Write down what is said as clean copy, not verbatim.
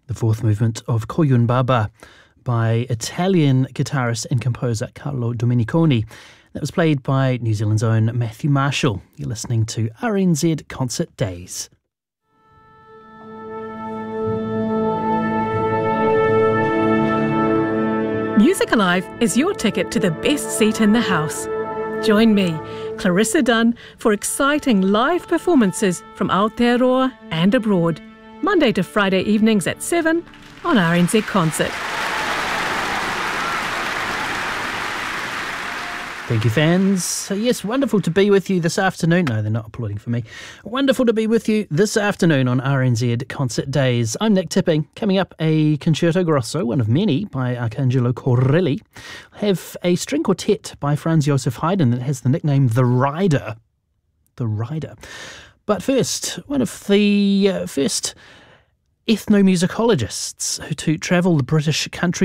The fourth movement of Koyun Baba by Italian guitarist and composer Carlo Domeniconi. That was played by New Zealand's own Matthew Marshall. You're listening to RNZ Concert Days. Music Alive is your ticket to the best seat in the house. Join me, Clarissa Dunn, for exciting live performances from Aotearoa and abroad, Monday to Friday evenings at 7 on RNZ Concert. Thank you, fans. Yes, wonderful to be with you this afternoon. No, they're not applauding for me. Wonderful to be with you this afternoon on RNZ Concert Days. I'm Nick Tipping. Coming up, a concerto grosso, one of many, by Arcangelo Corelli. I have a string quartet by Franz Joseph Haydn that has the nickname The Rider. The Rider. But first, one of the first ethnomusicologists to travel the British country